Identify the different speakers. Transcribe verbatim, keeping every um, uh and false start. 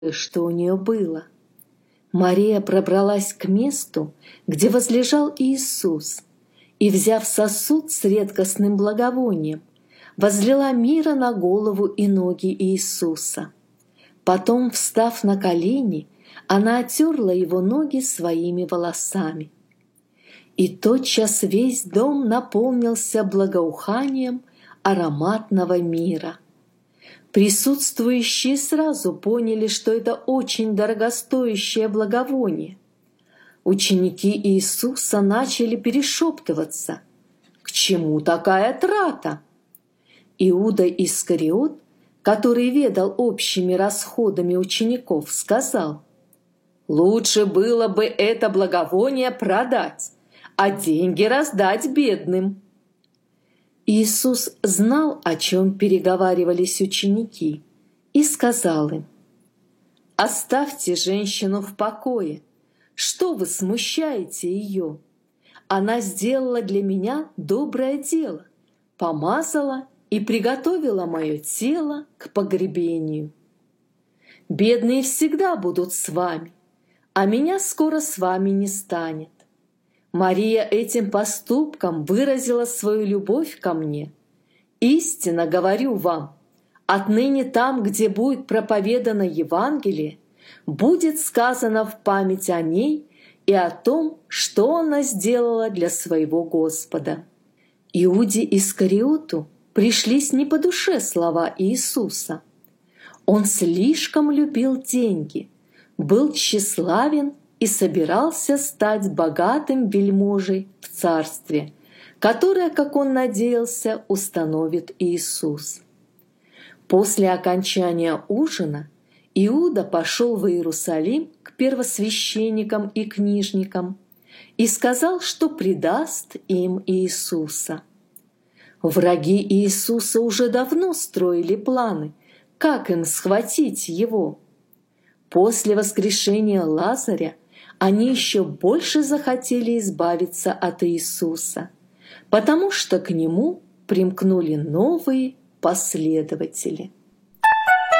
Speaker 1: что у нее было. Мария пробралась к месту, где возлежал Иисус, и, взяв сосуд с редкостным благовонием, возлила мира на голову и ноги Иисуса. Потом, встав на колени, она оттерла его ноги своими волосами. И тотчас весь дом наполнился благоуханием ароматного мира. Присутствующие сразу поняли, что это очень дорогостоящее благовоние. Ученики Иисуса начали перешептываться: «К чему такая трата?» Иуда Искариот, который ведал общими расходами учеников, сказал: «Лучше было бы это благовоние продать, а деньги раздать бедным». Иисус знал, о чем переговаривались ученики, и сказал им: «Оставьте женщину в покое. Что вы смущаете ее? Она сделала для меня доброе дело, помазала и приготовила мое тело к погребению. Бедные всегда будут с вами, а меня скоро с вами не станет. Мария этим поступком выразила свою любовь ко мне. Истинно говорю вам, отныне там, где будет проповедано Евангелие, будет сказано в память о ней и о том, что она сделала для своего Господа». Иуде Искариоту пришлись не по душе слова Иисуса. Он слишком любил деньги, был тщеславен и собирался стать богатым вельможей в царстве, которое, как он надеялся, установит Иисус. После окончания ужина Иуда пошел в Иерусалим к первосвященникам и книжникам и сказал, что предаст им Иисуса. Враги Иисуса уже давно строили планы, как им схватить его. После воскрешения Лазаря они еще больше захотели избавиться от Иисуса, потому что к нему примкнули новые последователи.